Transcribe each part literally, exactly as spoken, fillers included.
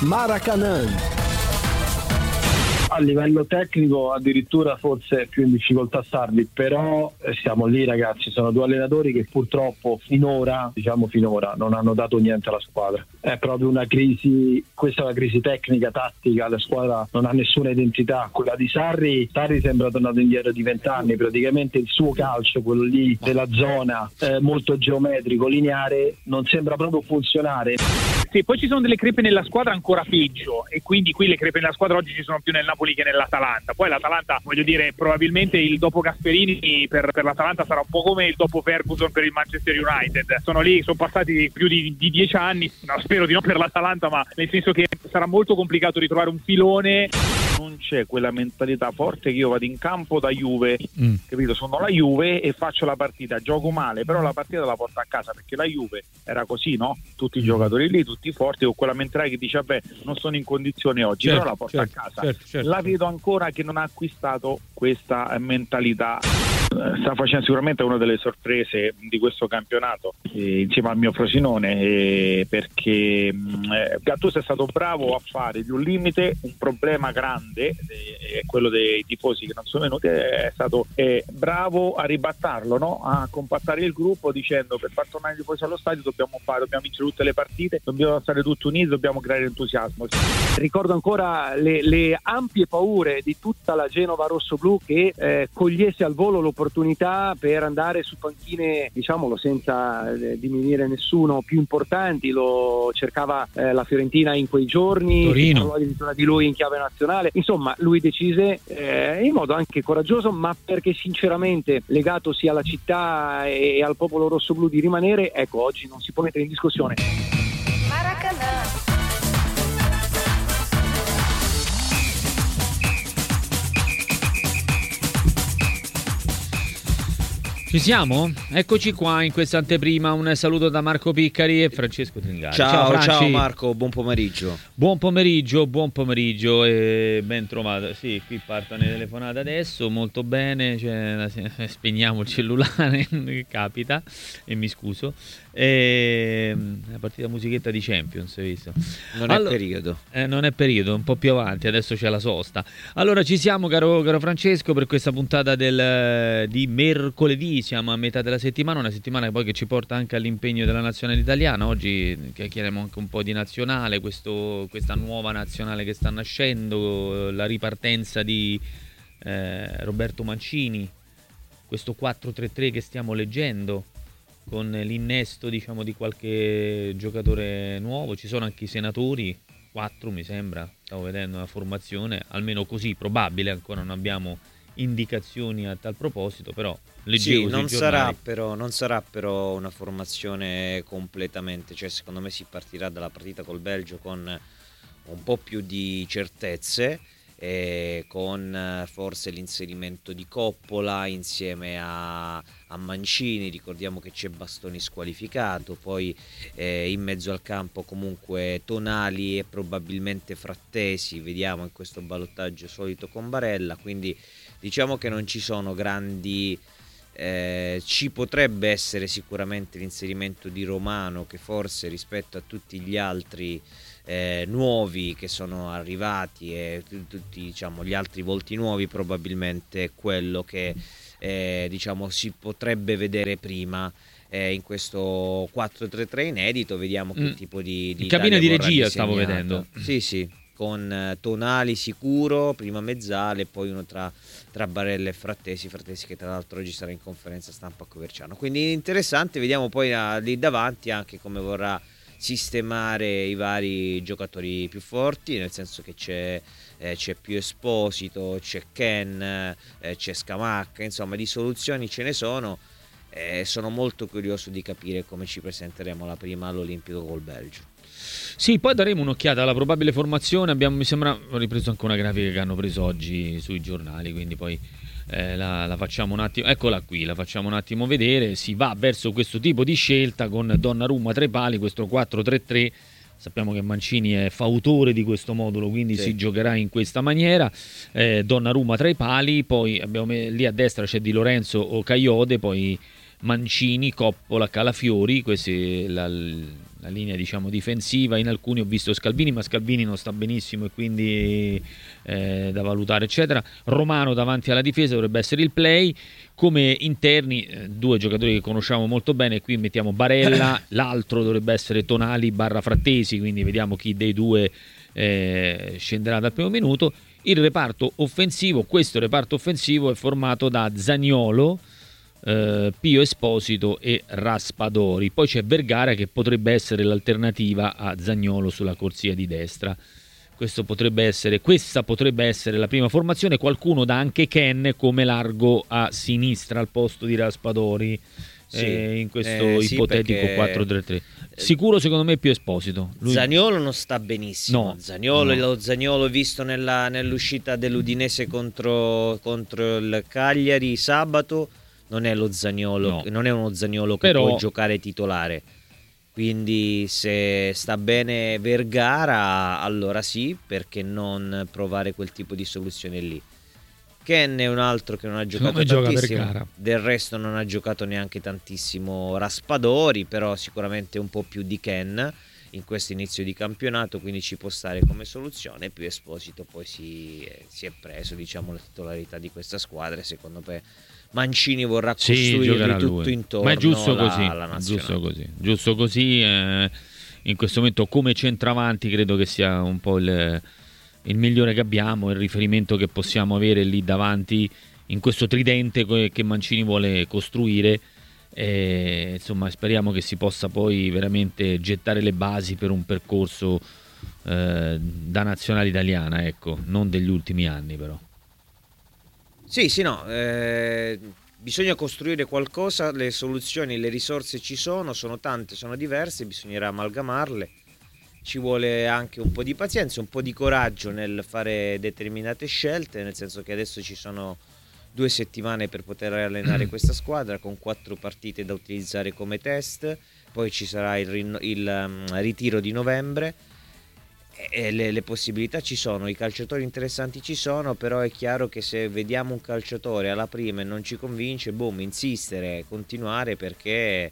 Maracanã. A livello tecnico addirittura forse è più in difficoltà Sarri, però eh, siamo lì ragazzi, sono due allenatori che purtroppo finora, diciamo finora, non hanno dato niente alla squadra. È proprio una crisi, questa è una crisi tecnica, tattica, la squadra non ha nessuna identità. Quella di Sarri, Sarri sembra tornato indietro di vent'anni, praticamente il suo calcio, quello lì della zona, eh, molto geometrico, lineare, non sembra proprio funzionare. Sì, poi ci sono delle crepe nella squadra ancora peggio e quindi qui le crepe nella squadra oggi ci sono più nel Napoli che nell'Atalanta. Poi l'Atalanta, voglio dire, probabilmente il dopo Gasperini per, per l'Atalanta sarà un po' come il dopo Ferguson per il Manchester United. Sono lì, sono passati più di, di dieci anni, no, spero di no per l'Atalanta, ma nel senso che sarà molto complicato ritrovare un filone. Non c'è quella mentalità forte che io vado in campo da Juve, mm. capito? Sono la Juve e faccio la partita, gioco male, però la partita la porto a casa, perché la Juve era così, no? Tutti i giocatori lì, tutti forti, con quella mentalità che dice vabbè, non sono in condizione oggi, certo, però la porto certo, a casa. certo, certo. La vedo ancora che non ha acquistato questa mentalità. Sta facendo sicuramente una delle sorprese di questo campionato, eh, insieme al mio Frosinone, eh, perché eh, Gattuso è stato bravo a fare di un limite un problema grande, eh, è quello dei tifosi che non sono venuti, è stato eh, bravo a ribattarlo, no? A compattare il gruppo dicendo per far tornare i tifosi allo stadio dobbiamo fare, dobbiamo vincere tutte le partite, dobbiamo stare tutti uniti, dobbiamo creare entusiasmo. Ricordo ancora le, le ampie paure di tutta la Genova rossoblù che eh, cogliesse al volo l'opportunità per andare su panchine, diciamolo senza eh, diminuire nessuno, più importanti. Lo cercava eh, la Fiorentina in quei giorni, Torino. parlò addirittura di lui in chiave nazionale. Insomma, lui decise eh, in modo anche coraggioso, ma perché sinceramente legato sia alla città e, e al popolo rossoblù di rimanere, ecco, oggi non si può mettere in discussione. Maracanã. Ci siamo? Eccoci qua in questa anteprima. Un saluto da Marco Piccari e Francesco Tringari. Ciao, ciao, ciao Marco, buon pomeriggio. Buon pomeriggio, buon pomeriggio e ben trovato. Sì, qui partono le telefonate adesso, molto bene, cioè, spegniamo il cellulare, che capita, e mi scuso. E la partita musichetta di Champions, hai visto? Non allora, è periodo. Eh, non è periodo, un po' più avanti, adesso c'è la sosta. Allora ci siamo, caro, caro Francesco, per questa puntata del, di mercoledì. Siamo a metà della settimana, una settimana poi che ci porta anche all'impegno della nazionale italiana. Oggi chiacchieriamo anche un po' di nazionale, questo, questa nuova nazionale che sta nascendo, la ripartenza di eh, Roberto Mancini, questo quattro tre tre che stiamo leggendo con l'innesto, diciamo, di qualche giocatore nuovo. Ci sono anche i senatori, quattro mi sembra, stavo vedendo la formazione, almeno così probabile, ancora non abbiamo indicazioni a tal proposito, però leggevo sì, non sui sarà però non sarà però una formazione completamente, cioè secondo me si partirà dalla partita col Belgio con un po' più di certezze, e con forse l'inserimento di Coppola insieme a, a Mancini. Ricordiamo che c'è Bastoni squalificato, poi eh, in mezzo al campo comunque Tonali e probabilmente Frattesi, vediamo in questo ballottaggio solito con Barella, quindi diciamo che non ci sono grandi eh, ci potrebbe essere sicuramente l'inserimento di Romano, che forse rispetto a tutti gli altri eh, nuovi che sono arrivati e t- tutti diciamo gli altri volti nuovi, probabilmente è quello che eh, diciamo si potrebbe vedere prima eh, in questo quattro tre tre inedito. Vediamo che mm. tipo di, di cabina di regia disegnato. stavo vedendo. Sì, sì, con Tonali sicuro, prima mezzale, poi uno tra, tra Barella e Frattesi, Frattesi che tra l'altro oggi sarà in conferenza stampa a Coverciano. Quindi interessante, vediamo poi a, lì davanti anche come vorrà sistemare i vari giocatori più forti, nel senso che c'è, eh, c'è più Esposito, c'è Ken, eh, c'è Scamacca, insomma di soluzioni ce ne sono. Eh, sono molto curioso di capire come ci presenteremo la prima all'Olimpico col Belgio. Sì, poi daremo un'occhiata alla probabile formazione. Abbiamo, mi sembra, ho ripreso anche una grafica che hanno preso oggi sui giornali, quindi poi eh, la, la facciamo un attimo, eccola qui, la facciamo un attimo vedere. Si va verso questo tipo di scelta con Donnarumma tra i pali, questo quattro tre tre. Sappiamo che Mancini è fautore di questo modulo, quindi sì, si giocherà in questa maniera. eh, Donnarumma tra i pali, poi abbiamo lì a destra c'è Di Lorenzo o Caiote, poi Mancini, Coppola, Calafiori, questi la, la linea diciamo difensiva. In alcuni ho visto Scalvini, ma Scalvini non sta benissimo e quindi eh, da valutare eccetera. Romano davanti alla difesa dovrebbe essere il play. Come interni eh, due giocatori che conosciamo molto bene, qui mettiamo Barella, l'altro dovrebbe essere Tonali barra Frattesi, quindi vediamo chi dei due eh, scenderà dal primo minuto. Il reparto offensivo, questo reparto offensivo è formato da Zaniolo, eh, Pio Esposito e Raspadori. Poi c'è Vergara che potrebbe essere l'alternativa a Zaniolo sulla corsia di destra. Questo potrebbe essere, questa potrebbe essere la prima formazione. Qualcuno dà anche Ken come largo a sinistra al posto di Raspadori, sì, eh, in questo eh, ipotetico sì, quattro tre tre. Sicuro secondo me più Esposito. Lui... Zaniolo non sta benissimo. No, Zaniolo, no. Lo Zaniolo visto nella, nell'uscita dell'Udinese contro, contro il Cagliari sabato non è lo Zaniolo, no. non è uno Zaniolo che Però... può giocare titolare. Quindi se sta bene Vergara allora sì, perché non provare quel tipo di soluzione lì. Ken è un altro che non ha giocato tantissimo, del resto non ha giocato neanche tantissimo Raspadori, però sicuramente un po' più di Ken in questo inizio di campionato, quindi ci può stare come soluzione. Più Esposito poi si, si è preso diciamo la titolarità di questa squadra e secondo me Mancini vorrà costruire sì, tutto lui. Intorno ma è giusto la, così, alla giusto così, giusto così eh, in questo momento come centravanti credo che sia un po' il, il migliore che abbiamo, il riferimento che possiamo avere lì davanti in questo tridente che Mancini vuole costruire e, insomma speriamo che si possa poi veramente gettare le basi per un percorso eh, da nazionale italiana, ecco, non degli ultimi anni però. Sì, sì, no, eh, bisogna costruire qualcosa, le soluzioni, le risorse ci sono, sono tante, sono diverse, bisognerà amalgamarle, ci vuole anche un po' di pazienza, un po' di coraggio nel fare determinate scelte, nel senso che adesso ci sono due settimane per poter allenare questa squadra con quattro partite da utilizzare come test, poi ci sarà il, rin- il um, ritiro di novembre. E le, le possibilità ci sono, i calciatori interessanti ci sono, però è chiaro che se vediamo un calciatore alla prima e non ci convince, boom, insistere, continuare perché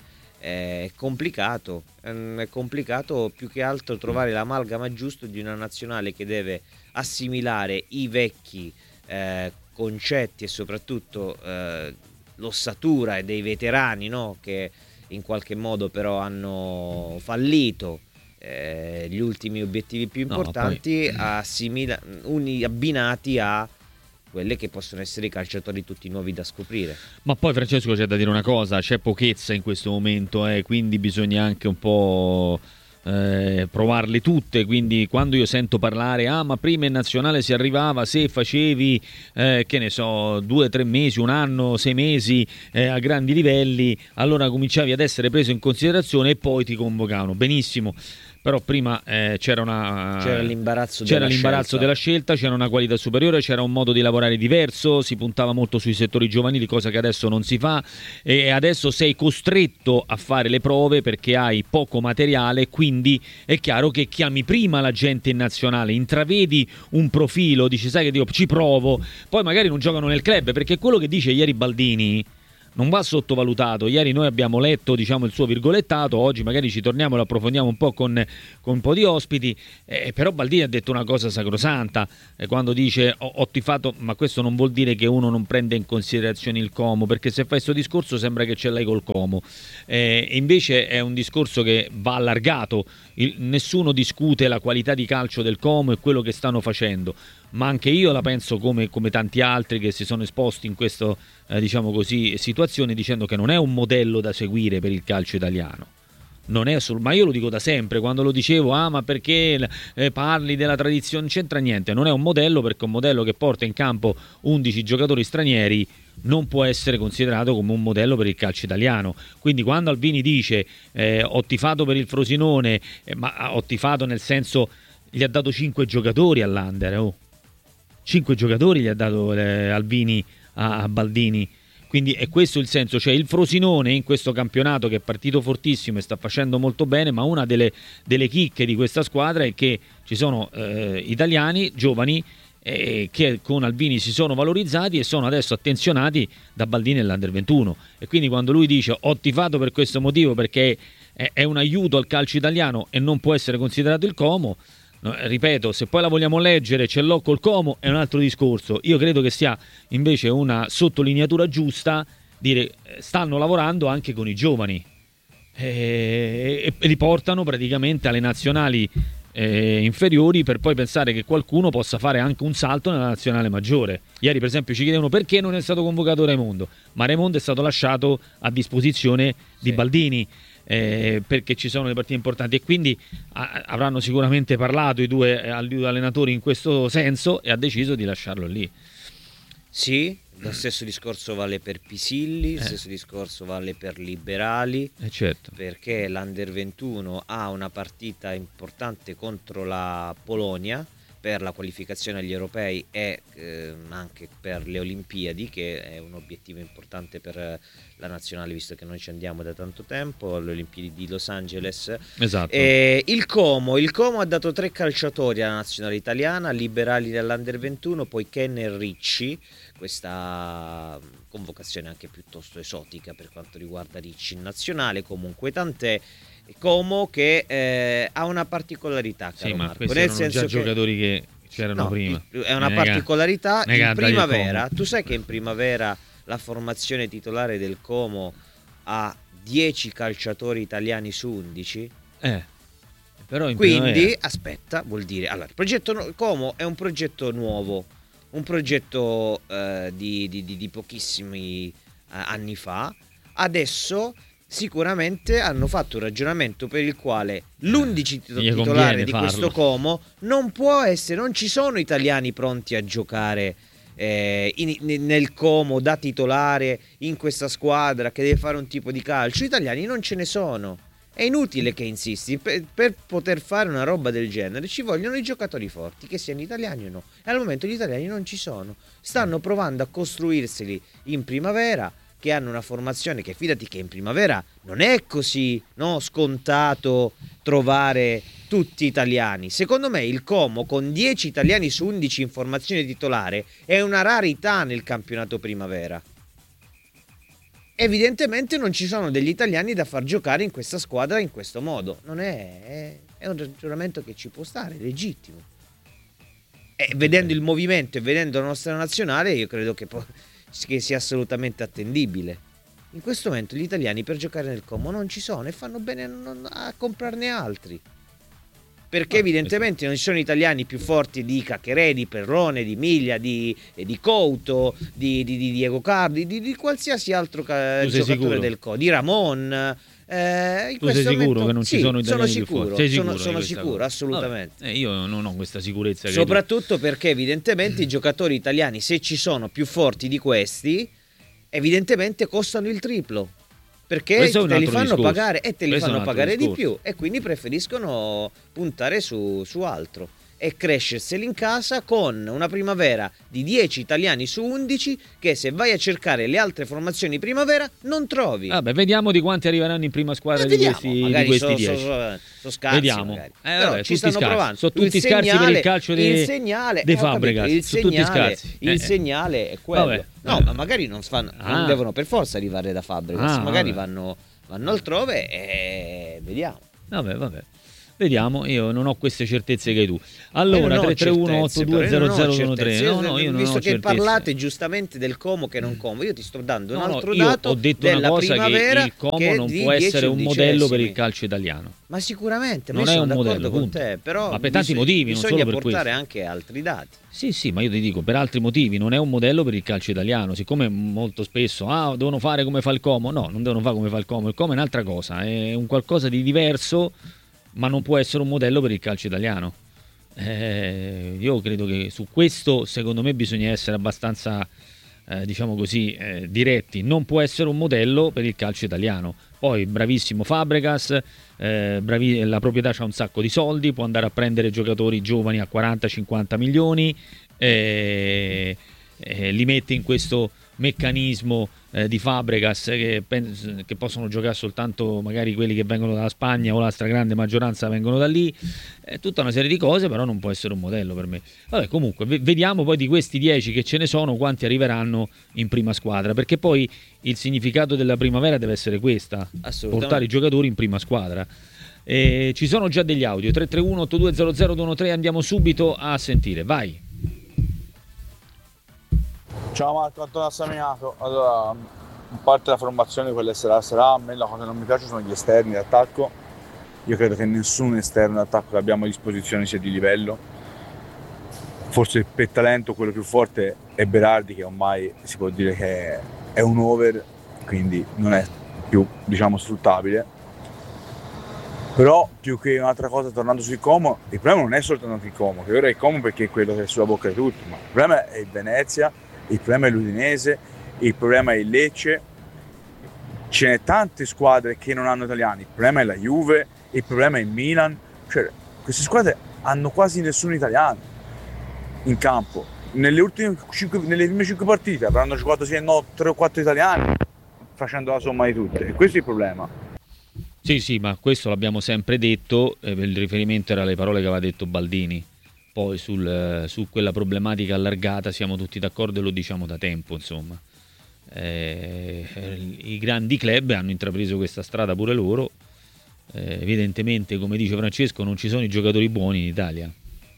è complicato, è complicato più che altro trovare l'amalgama giusto di una nazionale che deve assimilare i vecchi eh, concetti e soprattutto eh, l'ossatura e dei veterani, no? Che in qualche modo però hanno fallito Eh, gli ultimi obiettivi più importanti, no, poi... assimila- uni abbinati a quelle che possono essere i calciatori tutti nuovi da scoprire. Ma poi Francesco c'è da dire una cosa, c'è pochezza in questo momento, eh, quindi bisogna anche un po' eh, provarle tutte, quindi quando io sento parlare ah ma prima in nazionale si arrivava se facevi eh, che ne so due tre mesi, un anno, sei mesi eh, a grandi livelli, allora cominciavi ad essere preso in considerazione e poi ti convocavano, benissimo. Però prima eh, c'era, una, c'era l'imbarazzo, c'era della, l'imbarazzo scelta. della scelta, c'era una qualità superiore, c'era un modo di lavorare diverso, si puntava molto sui settori giovanili, cosa che adesso non si fa, e adesso sei costretto a fare le prove perché hai poco materiale, quindi è chiaro che chiami prima la gente in nazionale, intravedi un profilo, dici sai che dico, ci provo, poi magari non giocano nel club, perché quello che dice ieri Baldini non va sottovalutato. Ieri noi abbiamo letto diciamo il suo virgolettato, oggi magari ci torniamo e lo approfondiamo un po' con, con un po' di ospiti, eh, però Baldini ha detto una cosa sacrosanta eh, quando dice ho, ho tifato, ma questo non vuol dire che uno non prende in considerazione il Como, perché se fai questo discorso sembra che ce l'hai col Como, eh, invece è un discorso che va allargato. Il, nessuno discute la qualità di calcio del Como e quello che stanno facendo, ma anche io la penso come, come tanti altri che si sono esposti in questa eh, diciamo così situazione, dicendo che non è un modello da seguire per il calcio italiano, non è sul, ma io lo dico da sempre, quando lo dicevo ah ma perché eh, parli della tradizione, non c'entra niente, non è un modello, perché un modello che porta in campo undici giocatori stranieri non può essere considerato come un modello per il calcio italiano. Quindi quando Alvini dice eh, ho tifato per il Frosinone, eh, ma ho tifato nel senso gli ha dato cinque giocatori all'Under, oh. cinque giocatori gli ha dato eh, Alvini a, a Baldini, quindi è questo il senso, cioè il Frosinone in questo campionato che è partito fortissimo e sta facendo molto bene, ma una delle, delle chicche di questa squadra è che ci sono eh, italiani giovani eh, che con Albini si sono valorizzati e sono adesso attenzionati da Baldini e l'Under ventuno, e quindi quando lui dice ho tifato per questo motivo perché è, è un aiuto al calcio italiano e non può essere considerato il Como, no, ripeto, se poi la vogliamo leggere ce l'ho col Como è un altro discorso. Io credo che sia invece una sottolineatura giusta dire stanno lavorando anche con i giovani e, e li portano praticamente alle nazionali eh, inferiori per poi pensare che qualcuno possa fare anche un salto nella nazionale maggiore. Ieri per esempio ci chiedevano perché non è stato convocato Raimondo, ma Raimondo è stato lasciato a disposizione di sì. Baldini eh, perché ci sono le partite importanti e quindi a, avranno sicuramente parlato i due, i due allenatori in questo senso e ha deciso di lasciarlo lì. Sì, lo stesso discorso vale per Pisilli, lo Eh. stesso discorso vale per Liberali, Eh certo. perché l'Under ventuno ha una partita importante contro la Polonia per la qualificazione agli europei e eh, anche per le Olimpiadi, che è un obiettivo importante per la nazionale visto che noi ci andiamo da tanto tempo alle Olimpiadi di Los Angeles. Esatto. E il Como, il Como ha dato tre calciatori alla nazionale italiana, Liberali dell'Under ventuno, poi Kenner Ricci, questa convocazione anche piuttosto esotica per quanto riguarda Ricci in nazionale, comunque tant'è. Como che eh, ha una particolarità, caro Sì, ma Marco, questi nel erano senso già che giocatori che c'erano no, prima. è una Nega- particolarità nega in dagli primavera. Como. Tu sai che in primavera la formazione titolare del Como ha dieci calciatori italiani su undici? Eh, però in Quindi, primavera- aspetta, vuol dire... Allora, il progetto nu- Como è un progetto nuovo, un progetto eh, di, di- di- di pochissimi eh, anni fa. Adesso sicuramente hanno fatto un ragionamento per il quale l'undici tit- Gli titolare conviene di farlo. questo Como non può essere, non ci sono italiani pronti a giocare eh, in- in- nel Como da titolare in questa squadra che deve fare un tipo di calcio. Italiani non ce ne sono. È inutile che insisti, per, per poter fare una roba del genere ci vogliono i giocatori forti, che siano italiani o no, e al momento gli italiani non ci sono. Stanno provando a costruirseli in primavera, che hanno una formazione che fidati che in primavera non è così no, scontato trovare tutti italiani. Secondo me il Como con dieci italiani su undici in formazione titolare è una rarità nel campionato primavera. Evidentemente non ci sono degli italiani da far giocare in questa squadra in questo modo. Non è, è, è un ragionamento che ci può stare, è legittimo. E vedendo il movimento e vedendo la nostra nazionale, io credo che, po- che sia assolutamente attendibile. In questo momento gli italiani per giocare nel Como non ci sono e fanno bene a, non- a comprarne altri. Perché Ah, evidentemente non ci sono italiani più forti di Caccherè, di Perrone, di Miglia, di, eh, di Couto, di, di, di Diego Cardi, di, di qualsiasi altro ca- Tu sei giocatore sicuro? del Co, di Ramon. Eh, in Tu sei questo sicuro momento- che non ci sì, sono italiani sono più sicuro, forti? Sei sono, sicuro di sono questa sicuro, cosa? assolutamente. Vabbè, eh, io non ho questa sicurezza che Soprattutto perché evidentemente i giocatori italiani, se ci sono più forti di questi, evidentemente costano il triplo. Perché Questo è un te li altro fanno discorso. pagare e te li Questo è un fanno altro pagare di discorso. più e quindi preferiscono puntare su, su altro e crescerseli in casa con una primavera di dieci italiani su undici che se vai a cercare le altre formazioni primavera non trovi. Vabbè, vediamo di quanti arriveranno in prima squadra Eh, di vediamo, questi, di magari questi so, dieci. so, so, so scarsi, Vediamo. magari. Eh, Però vabbè, ci tutti stanno scarsi. provando. Sono tutti Il scarsi per segnale- il calcio di- il segnale, dei eh, ho capito, Fabregas. il Sono tutti segnale, scarsi. il Eh, eh. segnale è quello. Vabbè, no, vabbè. ma magari non, fanno, Ah. non devono per forza arrivare da Fabregas, Ah, magari vabbè. vanno, vanno altrove e vediamo. Vabbè, vabbè. Vediamo, io non ho queste certezze che hai tu. Allora, Io non ho tre tre uno certezze, otto due però, io zero non ho zero uno tre. certezze. No, no, io non visto ho che certezze. parlate giustamente del Como che non Como, io ti sto dando un No, no, altro io dato ho detto della una cosa, che primavera il Como che è non di può essere dieci un modello per undicesimi. il calcio italiano. Ma sicuramente, ma Non io è sono un d'accordo modello, con punto. te, però Ma per tanti bisog- motivi, non bisogna solo per portare questo. anche altri dati. Sì, sì, ma io ti dico, per altri motivi, non è un modello per il calcio italiano, siccome molto spesso, ah, devono fare come fa il Como, no, non devono fare come fa il Como, il Como è un'altra cosa, è un qualcosa di diverso, ma non può essere un modello per il calcio italiano. Eh, io credo che su questo, secondo me, bisogna essere abbastanza, eh, diciamo così, eh, diretti, non può essere un modello per il calcio italiano. Poi, bravissimo Fabregas, eh, bravi- la proprietà c'ha un sacco di soldi, può andare a prendere giocatori giovani a quaranta cinquanta milioni, eh, eh, li mette in questo meccanismo eh, di Fabregas che, pens- che possono giocare soltanto magari quelli che vengono dalla Spagna o la stragrande maggioranza vengono da lì, è tutta una serie di cose, però non può essere un modello per me. Vabbè, comunque v- vediamo poi di questi dieci che ce ne sono quanti arriveranno in prima squadra, perché poi il significato della primavera deve essere questa, portare i giocatori in prima squadra. E ci sono già degli audio, tre tre uno otto due zero zero due uno tre, andiamo subito a sentire, vai. Ciao Marco, Antonio Assaminato. Allora, in parte la formazione quella sarà, sarà, a me la cosa che non mi piace sono gli esterni d'attacco. Io credo che nessun esterno d'attacco che abbiamo a disposizione sia di livello. Forse per talento quello più forte è Berardi, che ormai si può dire che è un over, quindi non è più, diciamo, sfruttabile. Però più che un'altra cosa, tornando sul Como, il problema non è soltanto il Como, che ora è il Como perché è quello che è sulla bocca di tutti, ma il problema è il Venezia, il problema è l'Udinese, il problema è il Lecce. Ce n'è tante squadre che non hanno italiani, il problema è la Juve, il problema è il Milan, cioè queste squadre hanno quasi nessun italiano in campo. Nelle ultime cinque, nelle prime cinque partite avranno giocato sì e no tre o quattro italiani, facendo la somma di tutte, e questo è il problema. Sì, sì, ma questo l'abbiamo sempre detto, eh, il riferimento era alle parole che aveva detto Baldini. Poi sul, eh, su quella problematica allargata siamo tutti d'accordo e lo diciamo da tempo, insomma. Eh, I grandi club hanno intrapreso questa strada pure loro. Eh, evidentemente, come dice Francesco, non ci sono i giocatori buoni in Italia.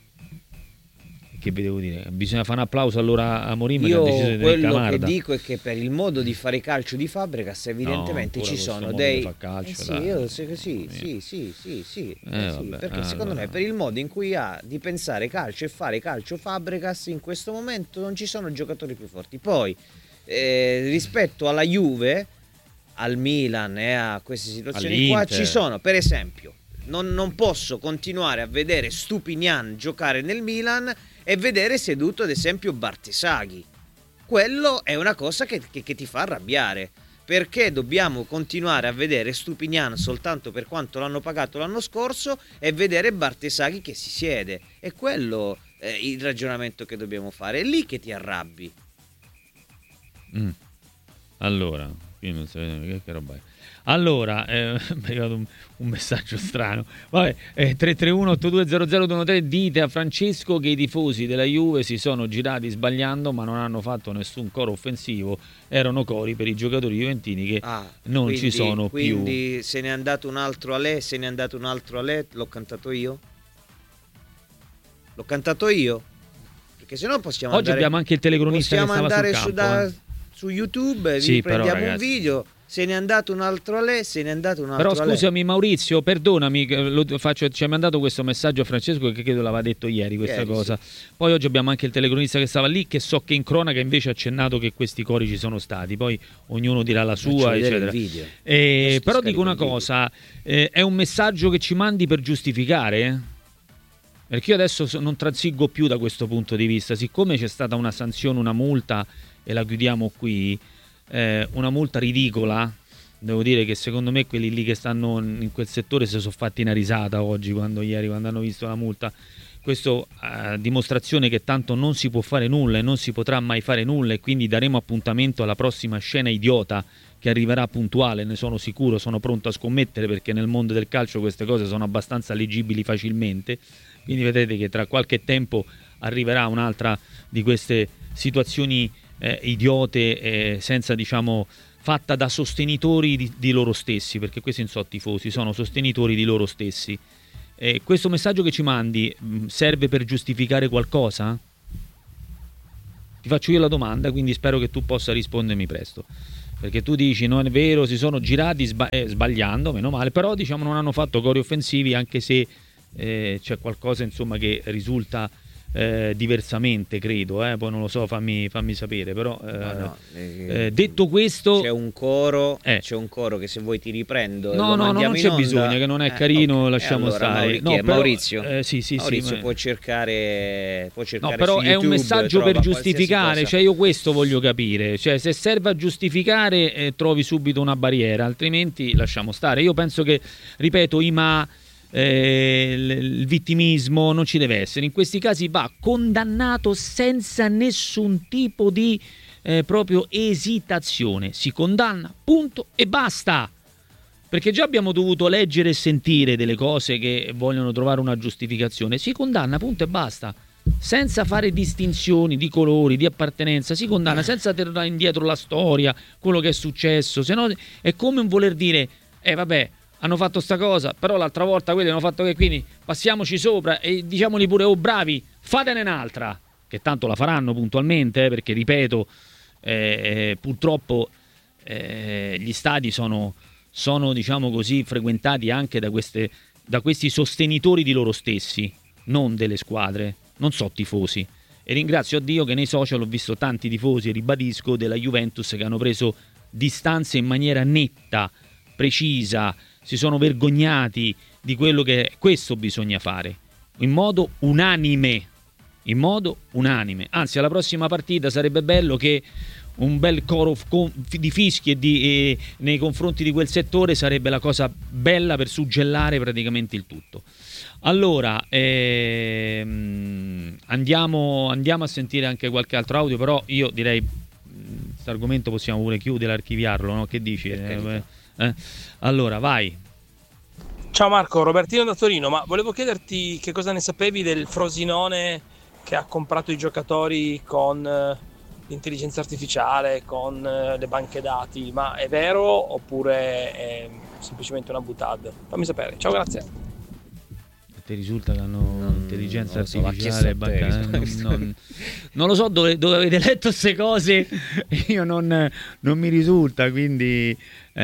Che vi devo dire? Bisogna fare un applauso allora a Mourinho che ha deciso di tenere Camarda. Quello che dico è che per il modo di fare calcio di Fabregas evidentemente no, ci sono dei calcio, eh sì, io so che sì, sì, sì, sì, sì, eh, eh, sì vabbè, perché eh, secondo allora. me per il modo in cui ha di pensare calcio e fare calcio Fabregas in questo momento non ci sono giocatori più forti. Poi eh, rispetto alla Juve, al Milan e a queste situazioni All'Inter. Qua ci sono, per esempio, non, non posso continuare a vedere Stupinian giocare nel Milan e vedere seduto ad esempio Bartesaghi. Quello è una cosa che, che, che ti fa arrabbiare, perché dobbiamo continuare a vedere Stupinian soltanto per quanto l'hanno pagato l'anno scorso e vedere Bartesaghi che si siede. È quello eh, il ragionamento che dobbiamo fare, è lì che ti arrabbi. mm. Allora io non so che, che roba è. Allora, eh, mi è arrivato un, un messaggio strano. Vabbè, eh, tre tre uno otto due zero zero due uno tre, dite a Francesco che i tifosi della Juve si sono girati sbagliando, ma non hanno fatto nessun coro offensivo, erano cori per i giocatori juventini che ah, non quindi, ci sono quindi più. Quindi se n'è andato un altro a lei, se n'è andato un altro a lei, l'ho cantato io? L'ho cantato io? Perché se no possiamo Oggi andare, abbiamo anche il telecronista che stava sul campo. Su, da, eh. su YouTube, sì, vi prendiamo però, un video. Se n'è andato un altro a lei, se n'è andato un altro Però scusami Maurizio, perdonami, lo faccio, ci ha mandato questo messaggio a Francesco che credo l'aveva detto ieri questa ieri, cosa. Sì. Poi oggi abbiamo anche il telecronista che stava lì, che so che in cronaca invece ha accennato che questi cori ci sono stati. Poi ognuno dirà la sua, eccetera. Eh, però dico una cosa, eh, è un messaggio che ci mandi per giustificare? Eh? Perché io adesso non transigo più da questo punto di vista. Siccome c'è stata una sanzione, una multa, e la chiudiamo qui, Eh, una multa ridicola, devo dire che secondo me quelli lì che stanno in quel settore si sono fatti una risata oggi, quando ieri quando hanno visto la multa. Questo a dimostrazione che tanto non si può fare nulla e non si potrà mai fare nulla, e quindi daremo appuntamento alla prossima scena idiota che arriverà puntuale, ne sono sicuro, sono pronto a scommettere, perché nel mondo del calcio queste cose sono abbastanza leggibili facilmente. Quindi vedrete che tra qualche tempo arriverà un'altra di queste situazioni Eh, idiote, eh, senza, diciamo, fatta da sostenitori di, di loro stessi, perché questi non sono tifosi, sono sostenitori di loro stessi. Eh, questo messaggio che ci mandi mh, serve per giustificare qualcosa? Ti faccio io la domanda, quindi spero che tu possa rispondermi presto, perché tu dici non è vero, si sono girati sba- eh, sbagliando, meno male, però diciamo non hanno fatto cori offensivi, anche se eh, c'è qualcosa, insomma, che risulta Eh, diversamente, credo, eh? Poi non lo so, fammi, fammi sapere, però eh, no, no, eh, eh, detto questo, c'è un coro eh. c'è un coro che se vuoi ti riprendo. No, no, no, non c'è bisogno, che non è carino, eh, okay. lasciamo allora, stare. Mauri- no, però, Maurizio, eh, sì, sì, Maurizio sì, può cercare, può cercare. No, però su è YouTube, un messaggio per giustificare, cioè io questo voglio capire, cioè se serve a giustificare eh, trovi subito una barriera, altrimenti lasciamo stare. Io penso che, ripeto, i ma Eh, il vittimismo non ci deve essere, in questi casi va condannato senza nessun tipo di eh, proprio esitazione, si condanna, punto e basta. Perché già abbiamo dovuto leggere e sentire delle cose che vogliono trovare una giustificazione. Si condanna, punto e basta. Senza fare distinzioni di colori, di appartenenza, si condanna senza tirare indietro la storia, quello che è successo. Se no è come un voler dire, eh vabbè, hanno fatto sta cosa, però l'altra volta quelli hanno fatto che, quindi passiamoci sopra e diciamoli pure, oh bravi, fatene un'altra, che tanto la faranno puntualmente, eh, perché ripeto, eh, purtroppo eh, gli stadi sono... sono diciamo così frequentati anche da, queste, da questi sostenitori di loro stessi, non delle squadre, non so tifosi. E ringrazio a Dio che nei social ho visto tanti tifosi, ribadisco, della Juventus che hanno preso distanze in maniera netta, precisa, si sono vergognati di quello che questo bisogna fare, in modo unanime, in modo unanime. Anzi, alla prossima partita sarebbe bello che un bel coro di fischi e di, e, nei confronti di quel settore sarebbe la cosa bella per suggellare praticamente il tutto. Allora ehm, andiamo, andiamo a sentire anche qualche altro audio, però io direi questo argomento possiamo pure chiudere, archiviarlo, no? Che dici? Eh, eh? Allora vai. Ciao Marco, Robertino da Torino, ma volevo chiederti che cosa ne sapevi del Frosinone che ha comprato i giocatori con l'intelligenza artificiale, con le banche dati, ma è vero oppure è semplicemente una buttata? Fammi sapere, ciao, grazie. Ti risulta che hanno non, intelligenza non so, artificiale, banca, eh, non, non, non lo so dove, dove avete letto queste cose, io non, non mi risulta, quindi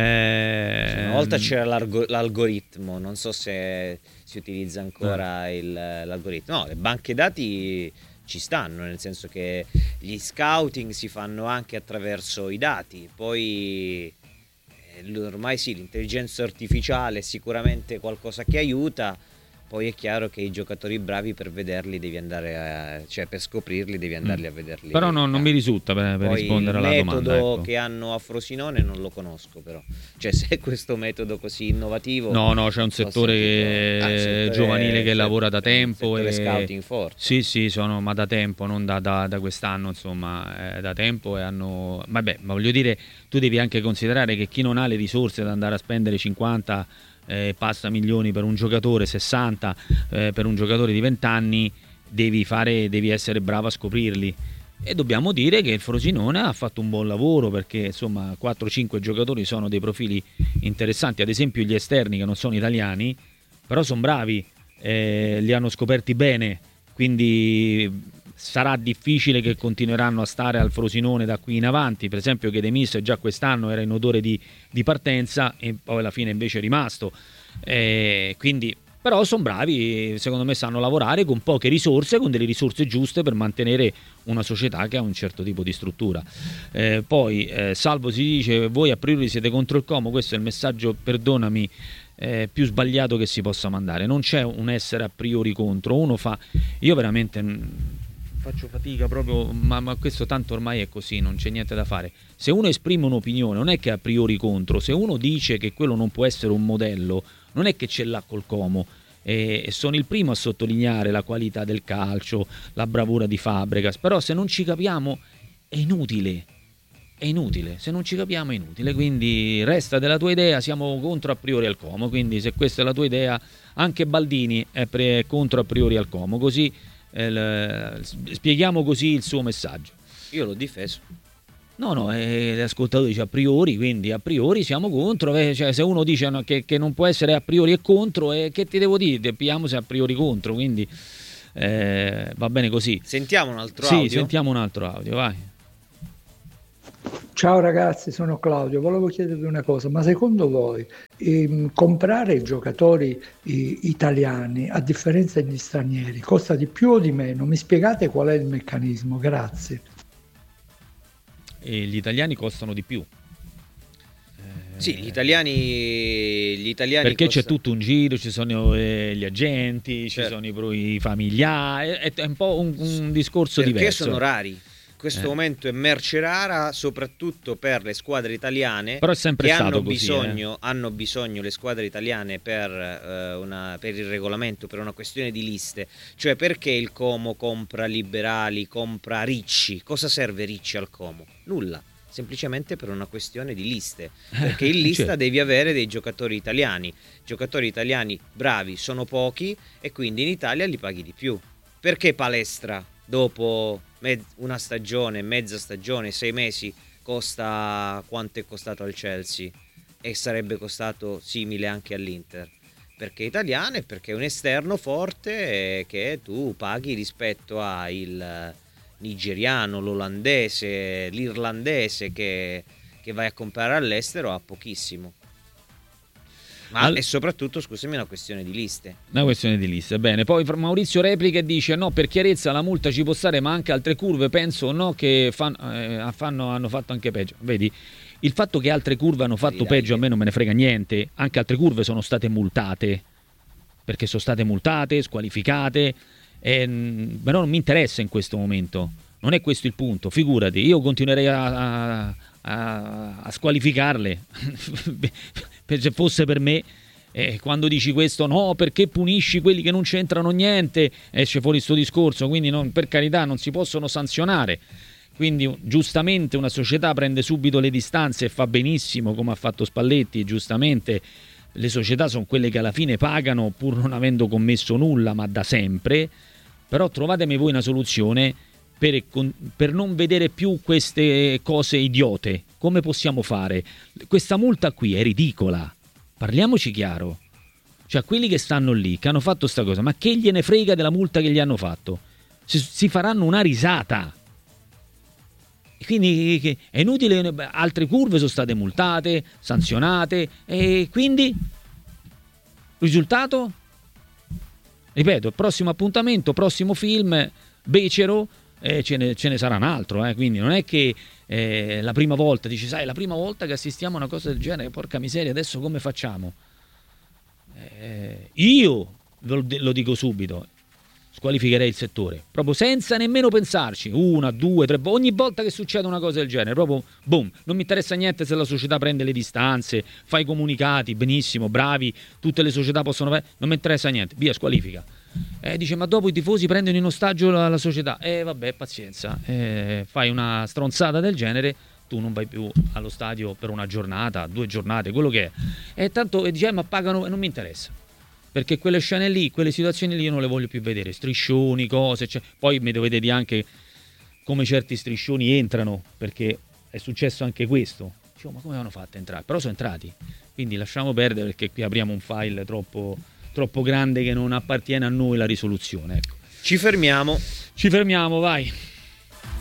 eh, una volta c'era l'algoritmo, non so se si utilizza ancora eh. il, l'algoritmo. No, le banche dati ci stanno, nel senso che gli scouting si fanno anche attraverso i dati, poi eh, ormai sì, l'intelligenza artificiale è sicuramente qualcosa che aiuta, poi è chiaro che i giocatori bravi per vederli devi andare a, cioè per scoprirli devi andarli a vederli. Però no, non mi risulta per, per rispondere alla domanda. Il metodo ecco. che hanno a Frosinone non lo conosco, però cioè se è questo metodo così innovativo. No, no, c'è un settore, che, ah, settore giovanile che lavora da tempo e scouting forte. Sì, sì, sono, ma da tempo, non da, da, da quest'anno, insomma, eh, da tempo e hanno vabbè, ma voglio dire, tu devi anche considerare che chi non ha le risorse da andare a spendere cinquanta Eh, passa milioni per un giocatore, sessanta eh, per un giocatore di venti anni, devi fare, devi essere bravo a scoprirli, e dobbiamo dire che il Frosinone ha fatto un buon lavoro, perché insomma quattro cinque giocatori sono dei profili interessanti, ad esempio gli esterni che non sono italiani però sono bravi, eh, li hanno scoperti bene, quindi sarà difficile che continueranno a stare al Frosinone da qui in avanti. Per esempio che De Miss già quest'anno era in odore di, di partenza e poi alla fine invece è rimasto, eh, quindi però sono bravi, secondo me sanno lavorare con poche risorse, con delle risorse giuste per mantenere una società che ha un certo tipo di struttura. Eh, poi eh, Salvo si dice voi a priori siete contro il Como, questo è il messaggio, perdonami, eh, più sbagliato che si possa mandare. Non c'è un essere a priori contro, uno fa, io veramente faccio fatica proprio, ma, ma questo tanto ormai è così, non c'è niente da fare. Se uno esprime un'opinione non è che è a priori contro, se uno dice che quello non può essere un modello non è che ce l'ha col Como, e sono il primo a sottolineare la qualità del calcio, la bravura di Fabregas, però se non ci capiamo è inutile, è inutile, se non ci capiamo è inutile, quindi resta della tua idea, siamo contro a priori al Como, quindi se questa è la tua idea anche Baldini è pre- contro a priori al Como, così eh, l- spieghiamo così il suo messaggio. Io l'ho difeso. No, no, eh, l'ascoltatore dice a priori, quindi a priori siamo contro, eh, cioè se uno dice no, che, che non può essere a priori e contro, eh, che ti devo dire, capiamo se a priori contro, quindi eh, va bene così. Sentiamo un altro sì, audio? Sì, sentiamo un altro audio, vai. Ciao ragazzi, sono Claudio, volevo chiedervi una cosa, ma secondo voi ehm, comprare i giocatori i, italiani a differenza degli stranieri costa di più o di meno? Mi spiegate qual è il meccanismo? Grazie. E gli italiani costano di più. Eh, sì, gli italiani, gli italiani perché costano... c'è tutto un giro, ci sono eh, gli agenti, certo. Ci sono i, i familiari, è, è un po' un, un discorso perché diverso. Perché sono rari. questo Eh. momento è merce rara, soprattutto per le squadre italiane, Però è sempre che stato hanno così, bisogno, eh. hanno bisogno le squadre italiane per, eh, una, per il regolamento, per una questione di liste. Cioè, perché il Como compra Liberali, compra Ricci? Cosa serve Ricci al Como? Nulla. Semplicemente per una questione di liste, perché in lista Certo. devi avere dei giocatori italiani, giocatori italiani bravi sono pochi e quindi in Italia li paghi di più. Perché Palestra dopo mezz- una stagione, mezza stagione, sei mesi costa quanto è costato al Chelsea e sarebbe costato simile anche all'Inter? Perché è italiano e perché è un esterno forte che tu paghi rispetto a il nigeriano, l'olandese, l'irlandese che, che vai a comprare all'estero a pochissimo. Ma Al- è soprattutto, scusami, una questione di liste. Una questione di lista, bene. Poi Maurizio replica e dice: no, per chiarezza la multa ci può stare, ma anche altre curve penso no che fan- eh, fanno, hanno fatto anche peggio. Vedi, il fatto che altre curve hanno fatto Dai, peggio dai. a me non me ne frega niente. Anche altre curve sono state multate, perché sono state multate, squalificate, e, mh, però non mi interessa in questo momento. Non è questo il punto, figurati, io continuerei a, a, a, a squalificarle se fosse per me. Eh, quando dici questo, no, perché punisci quelli che non c'entrano niente, esce fuori sto discorso, quindi non, per carità non si possono sanzionare. Quindi giustamente una società prende subito le distanze e fa benissimo, come ha fatto Spalletti. Giustamente le società sono quelle che alla fine pagano pur non avendo commesso nulla, ma da sempre. Però trovatemi voi una soluzione per, per non vedere più queste cose idiote. Come possiamo fare? Questa multa qui è ridicola, parliamoci chiaro. Cioè, quelli che stanno lì, che hanno fatto sta cosa, ma che gliene frega della multa che gli hanno fatto? Si, si faranno una risata. Quindi che- è inutile, altre curve sono state multate, sanzionate, e quindi risultato? Ripeto, prossimo appuntamento, prossimo film, becero, eh, ce, ne, ce ne sarà un altro, eh, quindi non è che eh, la prima volta dici, sai, la prima volta che assistiamo a una cosa del genere, porca miseria, adesso come facciamo? Eh, io lo, lo dico subito, squalificherei il settore, proprio senza nemmeno pensarci, una, due, tre, ogni volta che succede una cosa del genere, proprio boom, non mi interessa niente se la società prende le distanze, fa i comunicati, benissimo, bravi, tutte le società possono fare, non mi interessa niente, via, squalifica. Eh, dice, ma dopo i tifosi prendono in ostaggio la, la società, eh vabbè, pazienza, eh, fai una stronzata del genere, tu non vai più allo stadio per una giornata, due giornate, quello che è, e tanto e dice, eh, ma pagano, e non mi interessa. Perché quelle scene lì, quelle situazioni lì io non le voglio più vedere, striscioni, cose, cioè, poi mi dovete dire anche come certi striscioni entrano, perché è successo anche questo. Dicevo, ma come hanno fatto a entrare? Però sono entrati, quindi lasciamo perdere, perché qui apriamo un file troppo, troppo grande che non appartiene a noi la risoluzione. Ecco. Ci fermiamo. Ci fermiamo, vai.